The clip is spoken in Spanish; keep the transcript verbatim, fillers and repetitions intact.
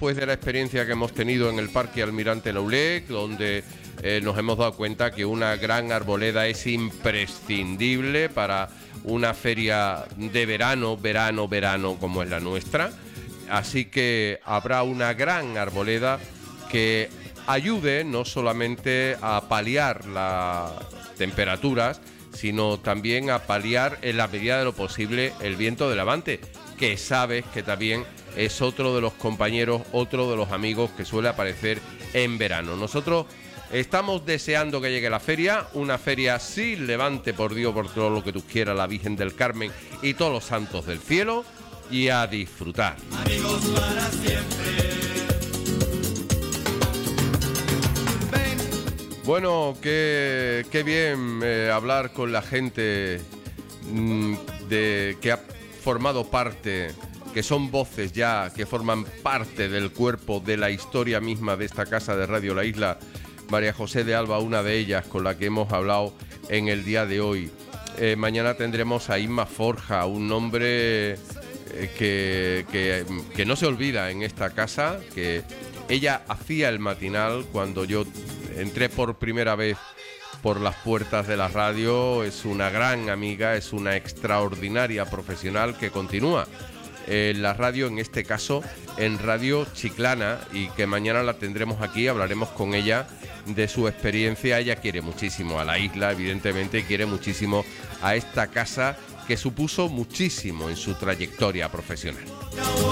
después de la experiencia que hemos tenido en el Parque Almirante Laulec, donde eh, nos hemos dado cuenta que una gran arboleda es imprescindible para una feria de verano, verano, verano como es la nuestra. Así que habrá una gran arboleda que ayude no solamente a paliar las temperaturas, sino también a paliar en la medida de lo posible el viento de levante, que sabes que también es otro de los compañeros, otro de los amigos que suele aparecer en verano. Nosotros estamos deseando que llegue la feria, una feria sin levante, por Dios, por todo lo que tú quieras, la Virgen del Carmen y todos los santos del cielo, y a disfrutar. Amigos para siempre. Bueno, qué, qué bien eh, hablar con la gente mmm, de, que ha formado parte, que son voces ya, que forman parte del cuerpo de la historia misma de esta casa de Radio La Isla. María José de Alba, una de ellas con la que hemos hablado en el día de hoy. Eh, mañana tendremos a Inma Forja, un nombre eh, que, que, que no se olvida en esta casa, que ella hacía el matinal cuando yo entré por primera vez por las puertas de la radio. Es una gran amiga, es una extraordinaria profesional que continúa en la radio, en este caso en Radio Chiclana, y que mañana la tendremos aquí, hablaremos con ella de su experiencia. Ella quiere muchísimo a la isla, evidentemente, y quiere muchísimo a esta casa que supuso muchísimo en su trayectoria profesional.